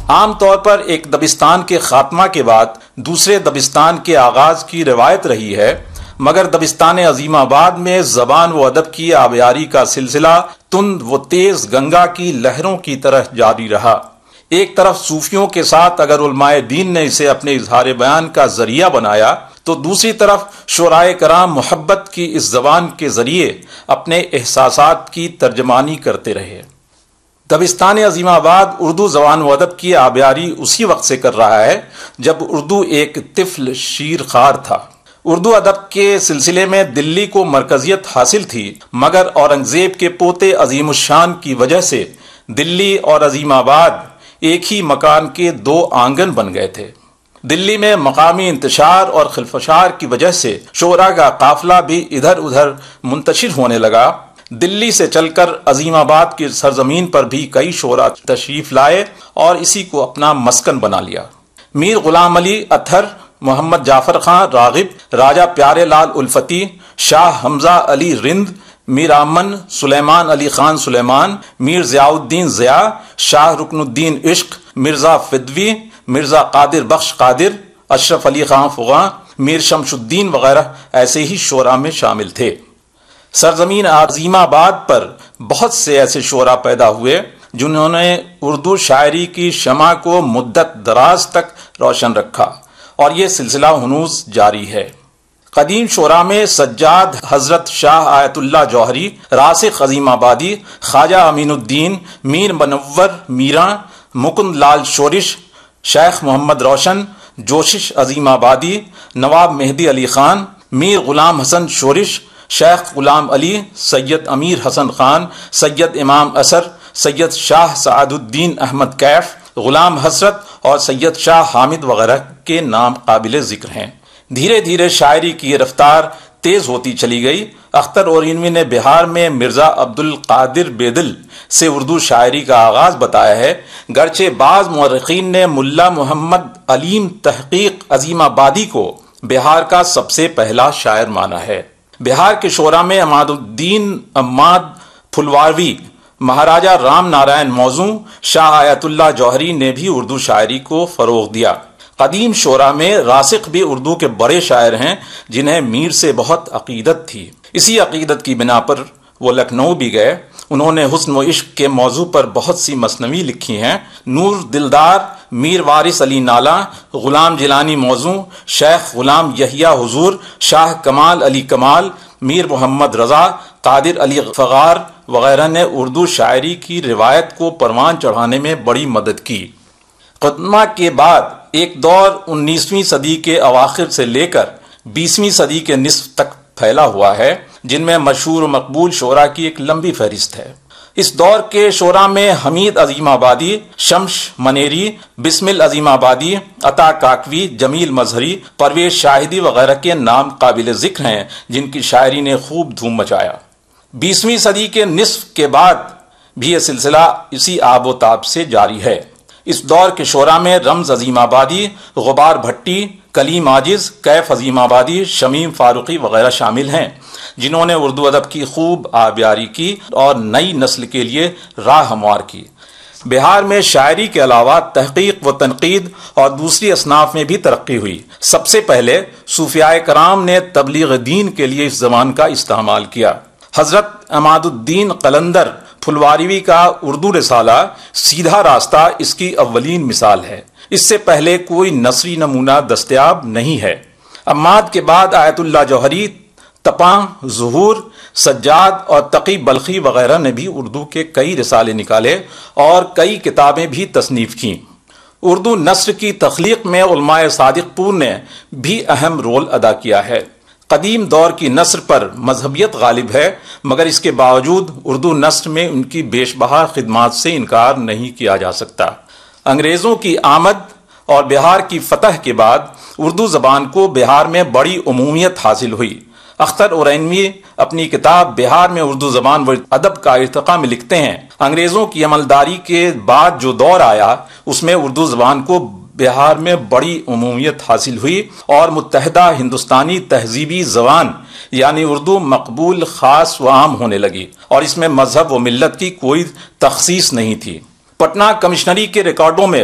عام طور پر ایک دبستان کے خاتمہ کے بعد دوسرے دبستان کے آغاز کی روایت رہی ہے، مگر دبستان عظیم آباد میں زبان و ادب کی آبیاری کا سلسلہ تند و تیز گنگا کی لہروں کی طرح جاری رہا۔ ایک طرف صوفیوں کے ساتھ اگر علماء دین نے اسے اپنے اظہار بیان کا ذریعہ بنایا، تو دوسری طرف شعراء کرام محبت کی اس زبان کے ذریعے اپنے احساسات کی ترجمانی کرتے رہے۔ دبستان عظیم آباد اردو زبان و ادب کی آبیاری اسی وقت سے کر رہا ہے جب اردو ایک طفل شیر خوار تھا۔ اردو ادب کے سلسلے میں دلی کو مرکزیت حاصل تھی، مگر اورنگزیب کے پوتے عظیم الشان کی وجہ سے دلی اور عظیم آباد ایک ہی مکان کے دو آنگن بن گئے تھے۔ دلی میں مقامی انتشار اور خلفشار کی وجہ سے شعراء کا قافلہ بھی ادھر ادھر منتشر ہونے لگا۔ دلی سے چل کر عظیم آباد کی سرزمین پر بھی کئی شعراء تشریف لائے اور اسی کو اپنا مسکن بنا لیا۔ میر غلام علی اطہر، محمد جعفر خان راغب، راجہ پیارے لال الفتی، شاہ حمزہ علی رند، میر امن سلیمان علی خان سلیمان، میر ضیاء الدین ضیاء، شاہ رکن الدین عشق، مرزا فدوی، مرزا قادر بخش قادر، اشرف علی خان فغاں، میر شمش الدین وغیرہ ایسے ہی شعراء میں شامل تھے۔ سرزمین عظیم آباد پر بہت سے ایسے شعراء پیدا ہوئے جنہوں نے اردو شاعری کی شمع کو مدت دراز تک روشن رکھا، اور یہ سلسلہ ہنوز جاری ہے۔ قدیم شعراء میں سجاد حضرت شاہ آیت اللہ جوہری، راسخ عظیم آبادی، خواجہ امین الدین، میر منور میراں، مکند لال شورش، شیخ محمد روشن، جوشش عظیم آبادی، نواب مہدی علی خان، میر غلام حسن شورش، شیخ غلام علی، سید امیر حسن خان، سید امام اثر، سید شاہ سعد الدین احمد کیف، غلام حسرت اور سید شاہ حامد وغیرہ کے نام قابل ذکر ہیں۔ دھیرے دھیرے شاعری کی رفتار تیز ہوتی چلی گئی۔ اختر اورینوی نے بہار میں مرزا عبد القادر بیدل سے اردو شاعری کا آغاز بتایا ہے، گرچہ بعض مورخین نے ملا محمد علیم تحقیق عظیم آبادی کو بہار کا سب سے پہلا شاعر مانا ہے۔ بہار کے شعراء میں عماد الدین عماد پھلواروی، مہاراجہ رام نارائن موزوں، شاہ آیت اللہ جوہری نے بھی اردو شاعری کو فروغ دیا۔ قدیم شعراء میں راسخ بھی اردو کے بڑے شاعر ہیں جنہیں میر سے بہت عقیدت تھی۔ اسی عقیدت کی بنا پر وہ لکھنؤ بھی گئے۔ انہوں نے حسن و عشق کے موضوع پر بہت سی مثنوی لکھی ہیں۔ نور دلدار، میر وارث علی نالا، غلام جیلانی موزوں، شیخ غلام یحییٰ حضور، شاہ کمال علی کمال، میر محمد رضا، قادر علی فغار وغیرہ نے اردو شاعری کی روایت کو پروان چڑھانے میں بڑی مدد کی۔ قدمہ کے بعد ایک دور 19ویں صدی کے اواخر سے لے کر 20ویں صدی کے نصف تک پھیلا ہوا ہے، جن میں مشہور و مقبول شعراء کی ایک لمبی فہرست ہے۔ اس دور کے شعراء میں حمید عظیم آبادی، شمش منیری، بسمل عظیم آبادی، عطا کاکوی، جمیل مظہری، پرویز شاہدی وغیرہ کے نام قابل ذکر ہیں جن کی شاعری نے خوب دھوم مچایا۔ 20ویں صدی کے نصف کے بعد بھی یہ سلسلہ اسی آب و تاب سے جاری ہے۔ اس دور کے شعراء میں رمز عظیم آبادی، غبار بھٹی، کلیم عاجز، کیف عظیم آبادی، شمیم فاروقی وغیرہ شامل ہیں جنہوں نے اردو ادب کی خوب آبیاری کی اور نئی نسل کے لیے راہ ہموار کی۔ بہار میں شاعری کے علاوہ تحقیق و تنقید اور دوسری اصناف میں بھی ترقی ہوئی۔ سب سے پہلے صوفیاء کرام نے تبلیغ دین کے لیے اس زبان کا استعمال کیا۔ حضرت عماد الدین قلندر پھلواروی کا اردو رسالہ سیدھا راستہ اس کی اولین مثال ہے۔ اس سے پہلے کوئی نثری نمونہ دستیاب نہیں ہے۔ عماد کے بعد آیت اللہ جوہری، تپاں، ظہور، سجاد اور تقی بلخی وغیرہ نے بھی اردو کے کئی رسالے نکالے اور کئی کتابیں بھی تصنیف کیں۔ اردو نثر کی تخلیق میں علماء صادق پور نے بھی اہم رول ادا کیا ہے۔ قدیم دور کی نثر پر مذہبیت غالب ہے، مگر اس کے باوجود اردو نثر میں ان کی بیش بہا خدمات سے انکار نہیں کیا جا سکتا۔ انگریزوں کی آمد اور بہار کی فتح کے بعد اردو زبان کو بہار میں بڑی عمومیت حاصل ہوئی۔ اختر اورینوی اپنی کتاب بہار میں اردو زبان و ادب کا ارتقاء میں لکھتے ہیں، انگریزوں کی عملداری کے بعد جو دور آیا اس میں اردو زبان کو بہار میں بڑی عمومیت حاصل ہوئی اور متحدہ ہندوستانی تہذیبی زبان یعنی اردو مقبول، خاص و عام ہونے لگی، اور اس میں مذہب و ملت کی کوئی تخصیص نہیں تھی۔ پٹنہ کمشنری کے ریکارڈوں میں